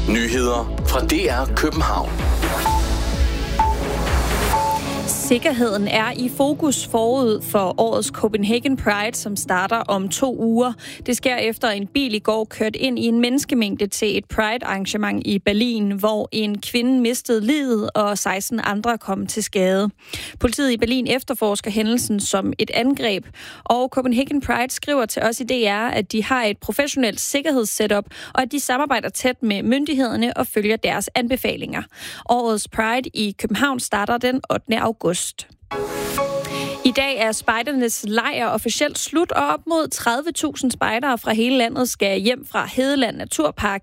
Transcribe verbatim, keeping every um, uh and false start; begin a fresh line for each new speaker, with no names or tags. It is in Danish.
Nyheder fra D R København.
Sikkerheden er i fokus forud for årets Copenhagen Pride, som starter om to uger. Det sker efter en bil i går kørte ind i en menneskemængde til et Pride-arrangement i Berlin, hvor en kvinde mistede livet og seksten andre kom til skade. Politiet i Berlin efterforsker hændelsen som et angreb, og Copenhagen Pride skriver til os i D R, at de har et professionelt sikkerhedssetup, og at de samarbejder tæt med myndighederne og følger deres anbefalinger. Årets Pride i København starter den ottende august. I dag er spejdernes lejr officielt slut, og op mod tredive tusind spejdere fra hele landet skal hjem fra Hedeland Naturpark